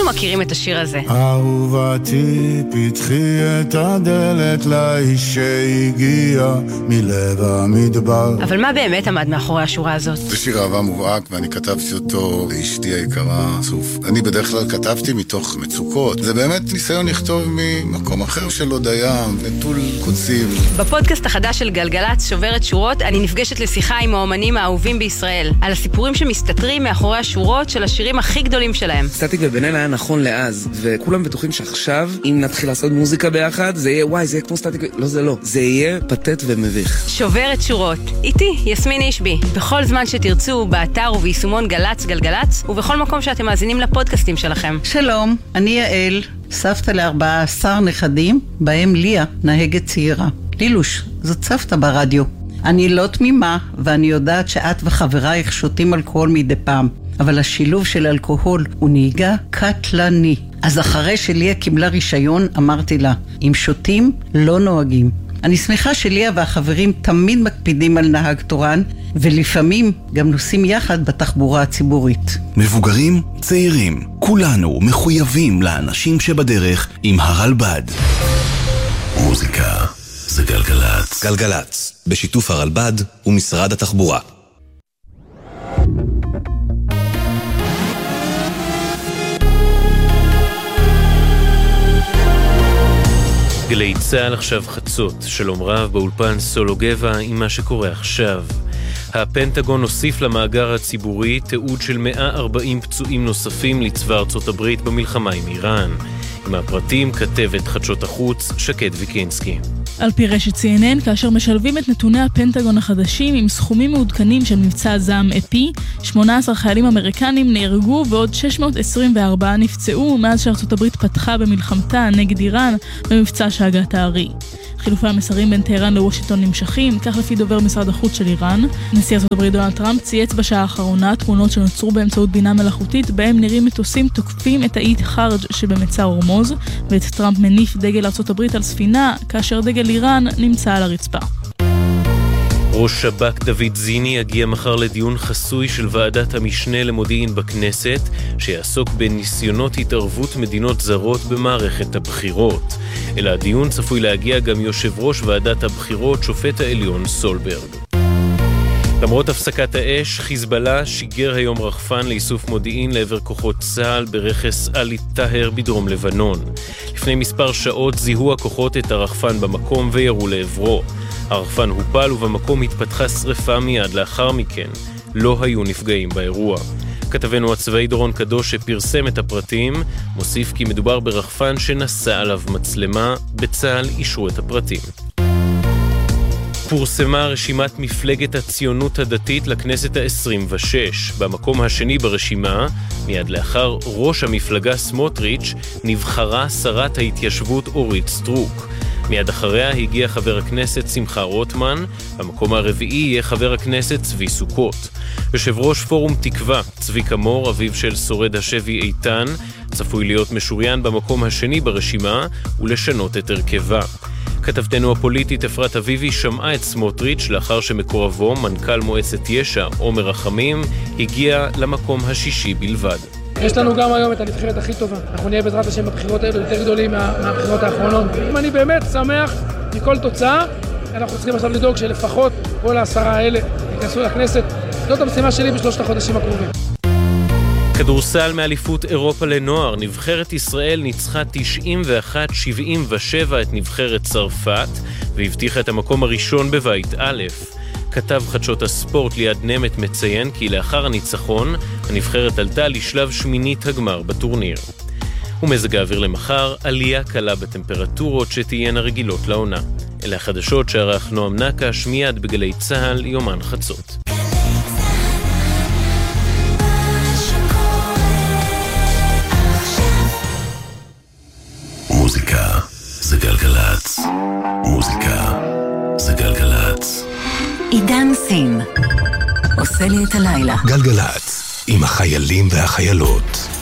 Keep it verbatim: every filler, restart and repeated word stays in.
כולנו מכירים את השיר הזה. אהובתי, פתחי את הדלת לאיש שהגיע מלב המדבר. אבל מה באמת עמד מאחורי השורה הזאת? זה שיר אהבה מובהק, ואני כתבתי אותו לאשתי היקרה, סוף. אני בדרך כלל כתבתי מתוך מצוקות. זה באמת ניסיון לכתוב ממקום אחר של הודיה, נטול קוצים. בפודקאסט החדש של גלגלץ, שוברת שורות, אני נפגשת לשיחה עם האומנים האהובים בישראל, על הסיפורים שמסתתרים מאחורי השורות של השירים הכי גדולים שלהם. סטטיק ובן אל היה נכון לאז, וכולם בטוחים שעכשיו, אם נתחיל לעשות מוזיקה ביחד, זה יהיה, וואי, זה יהיה כמו סטטיק, לא, זה לא. זה יהיה פתט ומביך. שוברת שורות. איתי, יסמין אישבי. בכל זמן שתרצו, באתר וביישומון גלץ גלגלץ, ובכל מקום שאתם מאזינים לפודקאסטים שלכם. שלום, אני יעל, סבתא לארבעה עשר נכדים, בהם ליה, נהגת צעירה. לילוש, זאת סבתא ברדיו. אני לא תמימה, ואני יודעת שאת וחברייך שותים אלכוהול מדי פעם. אבל השילוב של אלכוהול הוא נהיגה קטלני. אז אחרי שליה קיבלה רישיון, אמרתי לה, אם שותים, לא נוהגים. אני שמחה שליה והחברים תמיד מקפידים על נהג תורן, ולפעמים גם נוסעים יחד בתחבורה הציבורית. מבוגרים, צעירים, כולנו מחויבים לאנשים שבדרך עם הרלב"ד. מוזיקה זה גלגלץ. גלגלץ, בשיתוף הרלב"ד ומשרד התחבורה. גלי צהל עכשיו חצות, שלום רב באולפן סולו גבע עם מה שקורה עכשיו. הפנטגון הוסיף למאגר הציבורי תיעוד של מאה וארבעים פצועים נוספים לצבא ארצות הברית במלחמה עם איראן. עם הפרטים כתבת חדשות החוץ שקד ויקינסקי. על פי רשת סי אן אן, כאשר משלבים את נתוני הפנטגון החדשים עם סכומים מעודכנים של מבצע זעם אפי, שמונה עשר חיילים אמריקנים נהרגו ועוד שש מאות עשרים וארבע נפצעו מאז שארצות הברית פתחה במלחמתה נגד איראן במבצע שהגת הארי. חילופי המסרים בין טהרן לוושינגטון נמשכים, כך לפי דובר משרד החוץ של איראן. נשיא ארצות הברית דונלד טראמפ צייץ בשעה האחרונה תמונות שנוצרו באמצעות בינה מלאכותית, בהם נראים מטוסים תוקפים את האי חרג' שבמצע הורמוז, ואת טראמפ מניף דגל ארצות הברית על ספינה, כאשר דגל איראן נמצא על הרצפה. ראש שב"כ דוד זיני יגיע מחר לדיון חסוי של ועדת המשנה למודיעין בכנסת, שיעסוק בניסיונות התערבות מדינות זרות במערכת הבחירות. אלא הדיון צפוי להגיע גם יושב ראש ועדת הבחירות, שופט העליון סולברג. למרות הפסקת האש, חיזבאללה שיגר היום רחפן לאיסוף מודיעין לעבר כוחות צה"ל ברכס אלי טהר בדרום לבנון. לפני מספר שעות זיהו הכוחות את הרחפן במקום וירו לעברו. הרחפן הופל ובמקום התפתחה שריפה מיד לאחר מכן. לא היו נפגעים באירוע. כתבנו הצבאי דורון קדוש שפרסם את הפרטים, מוסיף כי מדובר ברחפן שנשא עליו מצלמה, בצה"ל אישרו את הפרטים. פורסמה רשימת מפלגת הציונות הדתית לכנסת ה-עשרים ושש. במקום השני ברשימה, מיד לאחר ראש המפלגה סמוטריץ', נבחרה שרת ההתיישבות אורית סטרוק. מיד אחריה הגיע חבר הכנסת שמחה רוטמן, במקום הרביעי יהיה חבר הכנסת צבי סוכות. יושב ראש פורום תקווה, צביקה מור, אביו של שורד השבי איתן, צפוי להיות משוריין במקום השני ברשימה ולשנות את הרכבה. כתבתנו הפוליטית אפרת אביבי שמעה את סמוטריץ' לאחר שמקורבו, מנכ"ל מועצת יש"ע עומר רחמים, הגיע למקום השישי בלבד. יש לנו גם היום את הנבחרת הכי טובה. אנחנו נהיה בעזרת השם בבחירות האלו יותר גדולים מה, מהבחירות האחרונות. אם אני באמת שמח מכל תוצאה, אנחנו צריכים עכשיו לדאוג שלפחות כל העשרה האלה ייכנסו לכנסת. זאת המשימה שלי בשלושת החודשים הקרובים. כדורסל מאליפות אירופה לנוער, נבחרת ישראל ניצחה תשעים ואחת שבעים ושבע את נבחרת צרפת, והבטיחה את המקום הראשון בבית א'. כתב חדשות הספורט ליד נמת מציין כי לאחר הניצחון, הנבחרת עלתה לשלב שמינית הגמר בטורניר. ומזג האוויר למחר, עלייה קלה בטמפרטורות שתהיינה רגילות לעונה. אלה החדשות שערך נועם נקש מיד בגלי צהל יומן חצות. מוזיקה זה גלגלץ. מוזיקה זה גלגלץ. עידן סין עושה לי את הלילה. גלגלץ עם החיילים והחיילות.